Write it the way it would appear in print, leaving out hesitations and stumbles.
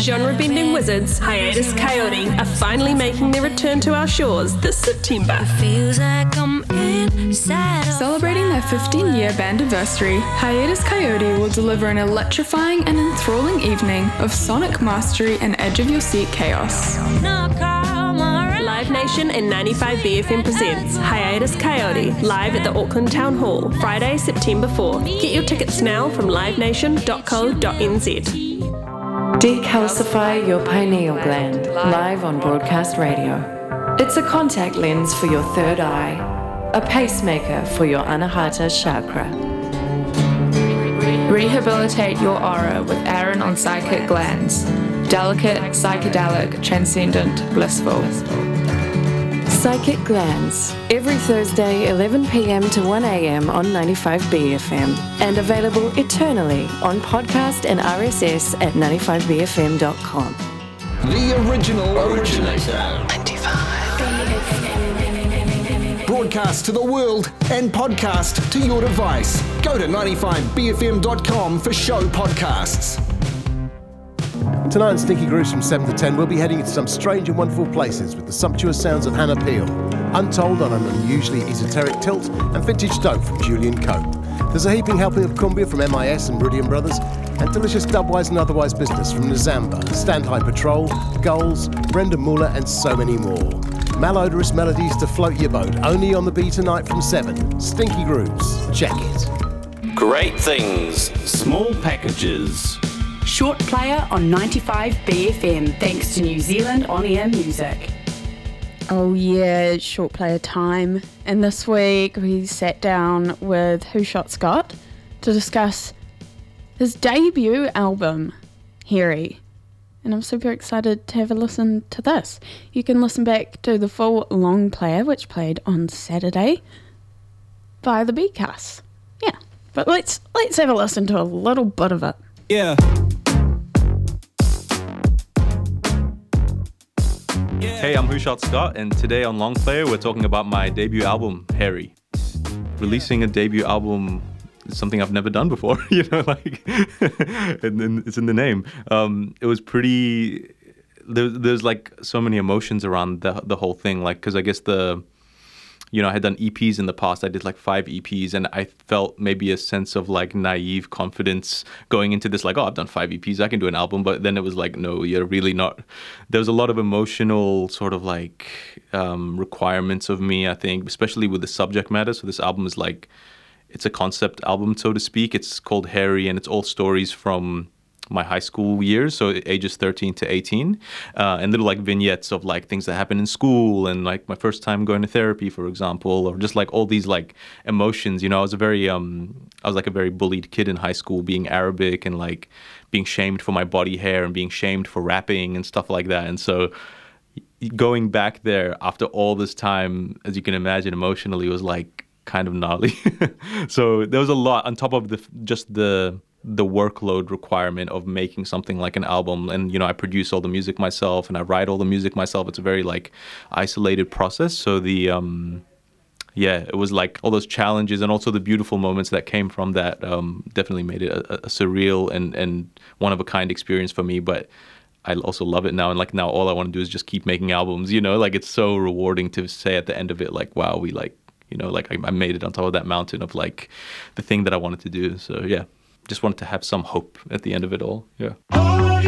Genre-bending wizards, Hiatus Coyote, are finally making their return to our shores this September. Celebrating their 15-year bandiversary, Hiatus Coyote will deliver an electrifying and enthralling evening of sonic mastery and edge-of-your-seat chaos. Live Nation and 95BFM presents Hiatus Coyote, live at the Auckland Town Hall, Friday, September 4th. Get your tickets now from livenation.co.nz. Decalcify your pineal gland, live on broadcast radio. It's a contact lens for your third eye, a pacemaker for your Anahata chakra. Rehabilitate your aura with Aaron on Psychic Glands. Delicate, psychedelic, transcendent, blissful. Psychic Glands, every Thursday 11 p.m. to 1 a.m. on 95BFM, and available eternally on podcast and RSS at 95bfm.com. The original originator. 95. Broadcast to the world and podcast to your device. Go to 95bfm.com for show podcasts. Tonight on Stinky Grooves from 7 to 10, we'll be heading into some strange and wonderful places with the sumptuous sounds of Hannah Peel, Untold on an unusually esoteric tilt, and Vintage Dope from Julian Cope. There's a heaping helping of cumbia from MIS and Rudian Brothers, and delicious dubwise and otherwise business from Nzamba, Stand High Patrol, Gulls, Brenda Muller, and so many more. Malodorous melodies to float your boat, only on the B tonight from 7. Stinky Grooves, check it. Great things, small packages. Short player on 95BFM, thanks to New Zealand on-air music. Oh yeah, short player time. And this week we sat down with Who Shot Scott to discuss his debut album, Harry. And I'm super excited to have a listen to this. You can listen back to the full long player, which played on Saturday, via the Bcast. Yeah, but let's have a listen to a little bit of it. Yeah. Hey, I'm Who Shot Scott, and today on Long Player, we're talking about my debut album, Harry. Releasing a debut album is something I've never done before, and then it's in the name. It was pretty. There's like so many emotions around the whole thing, like because I guess I had done EPs in the past. I did like 5 EPs, and I felt maybe a sense of like naive confidence going into this, like, oh, I've done 5 EPs, I can do an album. But then it was like, no, you're really not. There was a lot of emotional sort of like requirements of me, I think, especially with the subject matter. So this album is like, it's a concept album, so to speak. It's called Harry, and it's all stories from my high school years, so ages 13 to 18, and little like vignettes of like things that happened in school and like my first time going to therapy, for example, or just like all these like emotions. I was like a very bullied kid in high school, being Arabic and like being shamed for my body hair and being shamed for rapping and stuff like that. And so going back there after all this time, as you can imagine, emotionally was like kind of gnarly. So there was a lot on top of the workload requirement of making something like an album. And, I produce all the music myself and I write all the music myself. It's a very like isolated process. So it was like all those challenges and also the beautiful moments that came from that definitely made it a surreal and one-of-a-kind experience for me. But I also love it now. And like now all I want to do is just keep making albums, like it's so rewarding to say at the end of it, like, wow, we like, I made it on top of that mountain of like the thing that I wanted to do. So yeah. Just wanted to have some hope at the end of it all. Yeah.